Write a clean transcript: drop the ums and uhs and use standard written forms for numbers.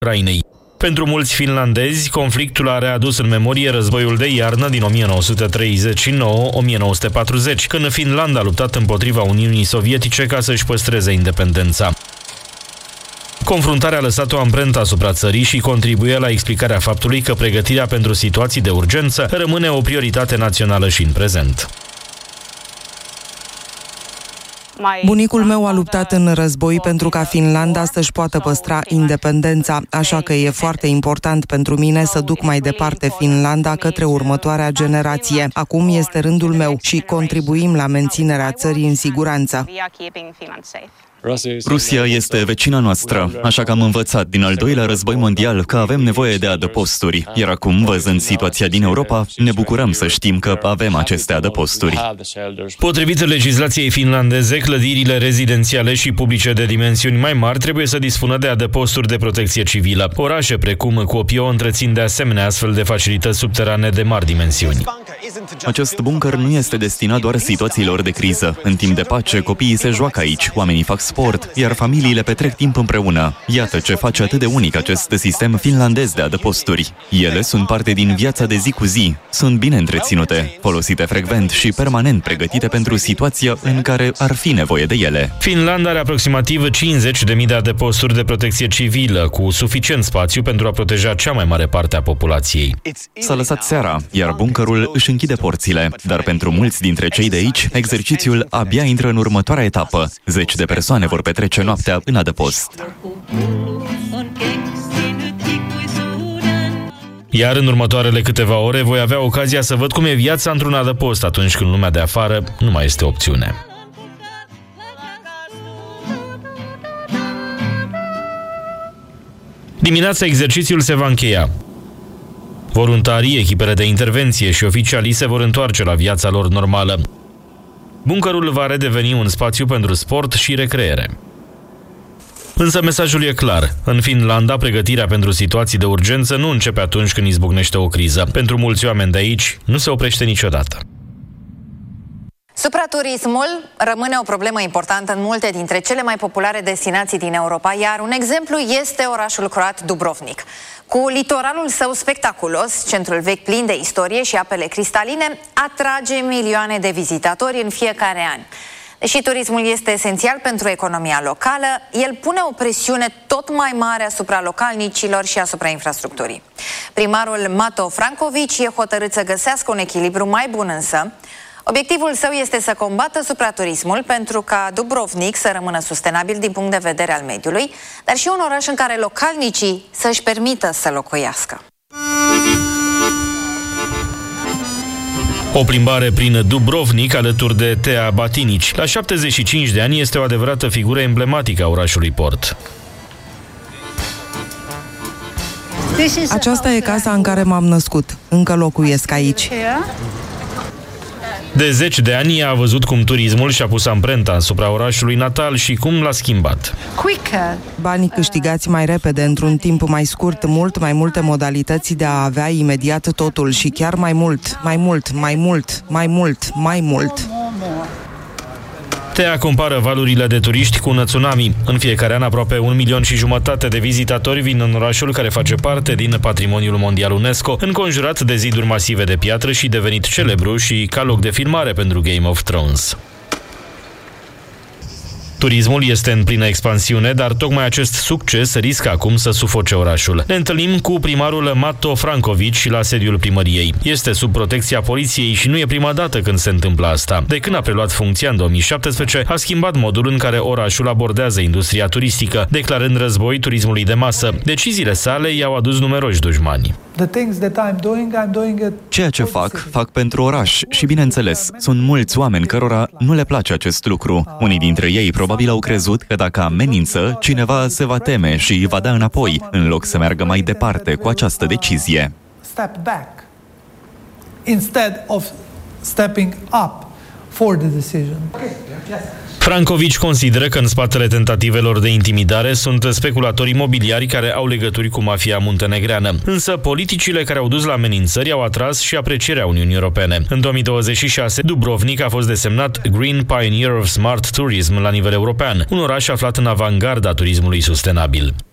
Ucrainei. Pentru mulți finlandezi, conflictul a readus în memorie războiul de iarnă din 1939-1940, când Finlanda a luptat împotriva Uniunii Sovietice ca să-și păstreze independența. Confruntarea a lăsat o amprentă asupra țării și contribuie la explicarea faptului că pregătirea pentru situații de urgență rămâne o prioritate națională și în prezent. Bunicul meu a luptat în război pentru ca Finlanda să-și poată păstra independența, așa că e foarte important pentru mine să duc mai departe Finlanda către următoarea generație. Acum este rândul meu și contribuim la menținerea țării în siguranță. Rusia este vecina noastră, așa că am învățat din al doilea război mondial că avem nevoie de adăposturi. Iar acum, văzând situația din Europa, ne bucurăm să știm că avem aceste adăposturi. Potrivit legislației finlandeze, clădirile rezidențiale și publice de dimensiuni mai mari trebuie să dispună de adăposturi de protecție civilă. Orașe precum Kuopio întrețin de asemenea astfel de facilități subterane de mari dimensiuni. Acest bunker nu este destinat doar situațiilor de criză. În timp de pace, copiii se joacă aici, oamenii fac sport, iar familiile petrec timp împreună. Iată ce face atât de unic acest sistem finlandez de adăposturi. Ele sunt parte din viața de zi cu zi, sunt bine întreținute, folosite frecvent și permanent pregătite pentru situația în care ar fi nevoie de ele. Finlanda are aproximativ 50.000 de adăposturi de protecție civilă, cu suficient spațiu pentru a proteja cea mai mare parte a populației. S-a lăsat seara, iar bunkerul își închide porțile, dar pentru mulți dintre cei de aici, exercițiul abia intră în următoarea etapă. Zeci de persoane vor petrece noaptea în adăpost. Iar în următoarele câteva ore voi avea ocazia să văd cum e viața într-un adăpost atunci când lumea de afară nu mai este opțiune. Dimineața exercițiul se va încheia. Voluntarii, echipele de intervenție și oficialii se vor întoarce la viața lor normală. Bunkerul va redeveni un spațiu pentru sport și recreere. Însă mesajul e clar. În Finlanda, pregătirea pentru situații de urgență nu începe atunci când izbucnește o criză. Pentru mulți oameni de aici, nu se oprește niciodată. Supraturismul rămâne o problemă importantă în multe dintre cele mai populare destinații din Europa, iar un exemplu este orașul croat Dubrovnik. Cu litoralul său spectaculos, centrul vechi plin de istorie și apele cristaline, atrage milioane de vizitatori în fiecare an. Deși turismul este esențial pentru economia locală, el pune o presiune tot mai mare asupra localnicilor și asupra infrastructurii. Primarul Mato Franković e hotărât să găsească un echilibru mai bun, însă obiectivul său este să combată supraturismul pentru ca Dubrovnik să rămână sustenabil din punct de vedere al mediului, dar și un oraș în care localnicii să-și permită să locuiască. O plimbare prin Dubrovnik alături de Tea Batinici. La 75 de ani este o adevărată figură emblematică a orașului port. Aceasta e casa în care m-am născut. Încă locuiesc aici. De 10 de ani a văzut cum turismul și-a pus amprenta asupra orașului natal și cum l-a schimbat. Banii câștigați mai repede, într-un timp mai scurt, mult mai multe modalități de a avea imediat totul și chiar mai mult, mai mult, mai mult, mai mult, mai mult. Tea compară valurile de turiști cu un tsunami. În fiecare an, aproape 1,5 milion de vizitatori vin în orașul care face parte din Patrimoniul Mondial UNESCO, înconjurat de ziduri masive de piatră și devenit celebru și ca loc de filmare pentru Game of Thrones. Turismul este în plină expansiune, dar tocmai acest succes riscă acum să sufoce orașul. Ne întâlnim cu primarul Mato Franković la sediul primăriei. Este sub protecția poliției și nu e prima dată când se întâmplă asta. De când a preluat funcția în 2017, a schimbat modul în care orașul abordează industria turistică, declarând război turismului de masă. Deciziile sale i-au adus numeroși dușmani. Ceea ce fac pentru oraș și, bineînțeles, sunt mulți oameni cărora nu le place acest lucru. Unii dintre ei probabil au crezut că dacă amenință, cineva se va teme și îi va da înapoi, în loc să meargă mai departe cu această decizie. Franković consideră că în spatele tentativelor de intimidare sunt speculatori imobiliari care au legături cu mafia muntenegreană. Însă politicile care au dus la amenințări au atras și aprecierea Uniunii Europene. În 2026, Dubrovnik a fost desemnat Green Pioneer of Smart Tourism la nivel european, un oraș aflat în avangarda turismului sustenabil.